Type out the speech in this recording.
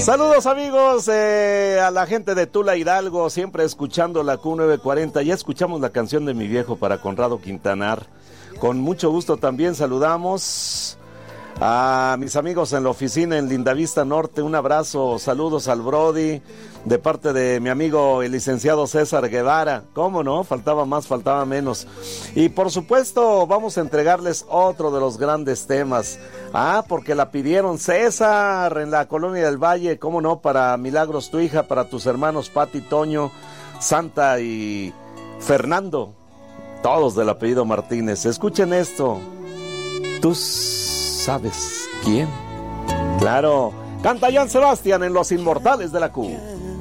Saludos amigos, a la gente de Tula Hidalgo, siempre escuchando la Q940. Ya escuchamos la canción de mi viejo para Conrado Quintanar. Con mucho gusto también saludamos a mis amigos en la oficina en Lindavista Norte. Un abrazo, saludos al Brody, de parte de mi amigo el licenciado César Guevara. ¿Cómo no? Faltaba más, faltaba menos. Y por supuesto vamos a entregarles otro de los grandes temas. Porque la pidieron, César, en la Colonia del Valle. ¿Cómo no? Para Milagros, tu hija, para tus hermanos Pati, Toño, Santa y Fernando, todos del apellido Martínez. Escuchen esto. ¿Tú sabes quién? Claro, canta Joan Sebastián en Los Inmortales de la Q.